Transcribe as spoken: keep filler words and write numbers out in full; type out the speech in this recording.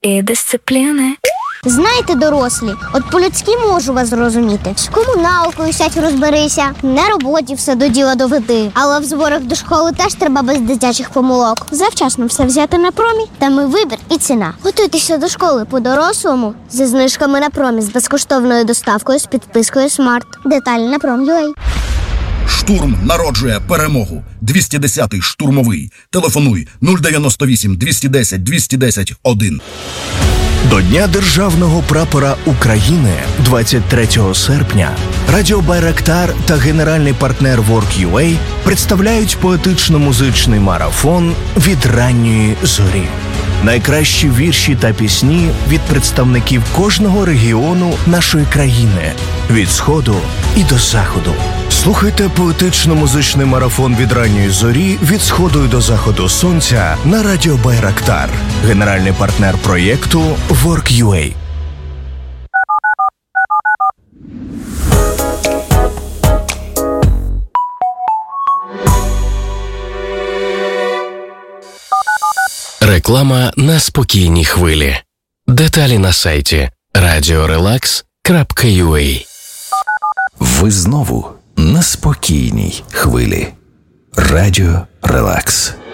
і дисципліни. Знаєте, дорослі, от по-людськи можу вас зрозуміти. З комуналкою сядь розберися, на роботі все до діла доведи. Але в зборах до школи теж треба без дитячих помилок. Завчасно все взяти на промі, там і вибір, і ціна. Готуйтеся до школи по-дорослому зі знижками на промі, з безкоштовною доставкою, з підпискою Смарт. Деталі на пром.ua. Штурм народжує перемогу. двісті десятий штурмовий. Телефонуй нуль дев'яносто вісім двісті десять двісті десять один. До Дня Державного прапора України двадцять третього серпня Радіо Байрактар та генеральний партнер Work.ua представляють поетично-музичний марафон «Від ранньої зорі». Найкращі вірші та пісні від представників кожного регіону нашої країни – від Сходу і до Заходу. Слухайте поетично-музичний марафон «Від ранньої зорі» від Сходу і до Заходу сонця на Радіо Байрактар. Генеральний партнер проєкту Work.ua. Реклама на спокійній хвилі. Деталі на сайті радіо релакс крапка ю а. Ви знову на спокійній хвилі. Радіо Релакс.